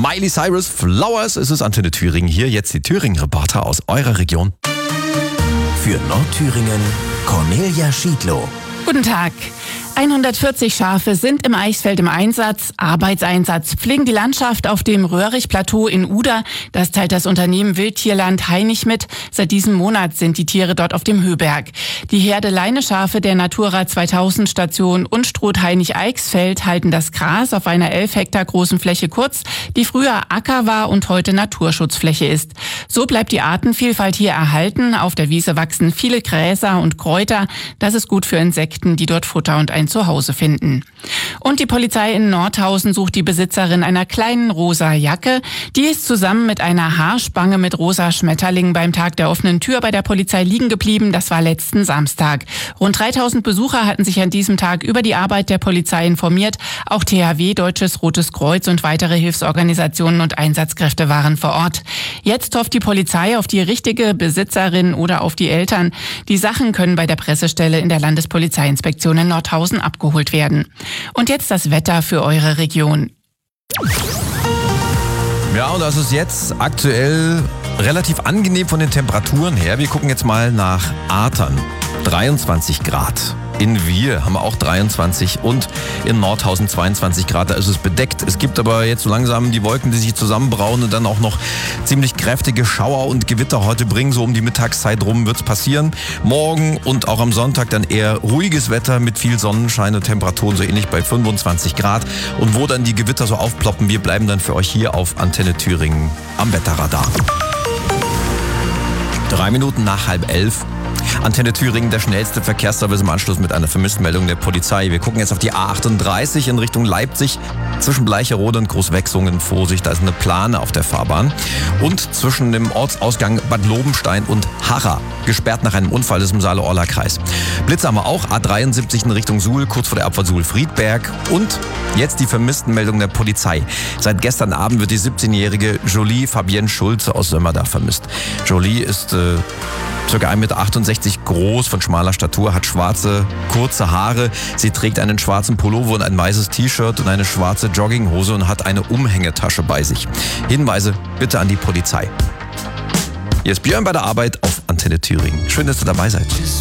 Miley Cyrus, Flowers. Es ist Antenne Thüringen hier. Jetzt die Thüringen-Reporter aus eurer Region. Für Nordthüringen Cornelia Schiedlow. Guten Tag. 140 Schafe sind im Eichsfeld im Einsatz. Arbeitseinsatz pflegen die Landschaft auf dem Röhrig-Plateau in Uda. Das teilt das Unternehmen Wildtierland Hainich mit. Seit diesem Monat sind die Tiere dort auf dem Höhberg. Die Herde Leineschafe der Natura 2000 Station Unstrut Hainich-Eichsfeld halten das Gras auf einer 11 Hektar großen Fläche kurz, die früher Acker war und heute Naturschutzfläche ist. So bleibt die Artenvielfalt hier erhalten. Auf der Wiese wachsen viele Gräser und Kräuter. Das ist gut für Insekten, die dort Futter und ein Zuhause finden. Und die Polizei in Nordhausen sucht die Besitzerin einer kleinen rosa Jacke. Die ist zusammen mit einer Haarspange mit rosa Schmetterlingen beim Tag der offenen Tür bei der Polizei liegen geblieben. Das war letzten Samstag. Rund 3000 Besucher hatten sich an diesem Tag über die Arbeit der Polizei informiert. Auch THW, Deutsches Rotes Kreuz und weitere Hilfsorganisationen und Einsatzkräfte waren vor Ort. Jetzt hofft die Polizei auf die richtige Besitzerin oder auf die Eltern. Die Sachen können bei der Pressestelle in der Landespolizeiinspektion in Nordhausen abgeholt werden. Und jetzt das Wetter für eure Region. Ja, und das ist jetzt aktuell relativ angenehm von den Temperaturen her. Wir gucken jetzt mal nach Artern. 23 Grad. In Wir haben wir auch 23 und in Nordhausen 22 Grad. Da ist es bedeckt. Es gibt aber jetzt so langsam die Wolken, die sich zusammenbrauen und dann auch noch ziemlich kräftige Schauer und Gewitter heute bringen. So um die Mittagszeit rum wird es passieren. Morgen und auch am Sonntag dann eher ruhiges Wetter mit viel Sonnenschein und Temperaturen so ähnlich bei 25 Grad. Und wo dann die Gewitter so aufploppen, wir bleiben dann für euch hier auf Antenne Thüringen am Wetterradar. 3 Minuten nach 10:30. Antenne Thüringen, der schnellste Verkehrsservice im Anschluss mit einer Vermisstenmeldung der Polizei. Wir gucken jetzt auf die A38 in Richtung Leipzig. Zwischen Bleicherode und Großwechsungen, Vorsicht, da ist eine Plane auf der Fahrbahn. Und zwischen dem Ortsausgang Bad Lobenstein und Harra, gesperrt nach einem Unfall, das ist im Saale-Orla-Kreis. Blitze haben wir auch, A73 in Richtung Suhl, kurz vor der Abfahrt Suhl-Friedberg. Und jetzt die Vermisstenmeldung der Polizei. Seit gestern Abend wird die 17-jährige Jolie Fabienne Schulze aus Sömmerda vermisst. Jolie ist ca. 1,68 Meter groß, von schmaler Statur, hat schwarze, kurze Haare. Sie trägt einen schwarzen Pullover und ein weißes T-Shirt und eine schwarze Jogginghose und hat eine Umhängetasche bei sich. Hinweise bitte an die Polizei. Hier ist Björn bei der Arbeit auf Antenne Thüringen. Schön, dass ihr dabei seid.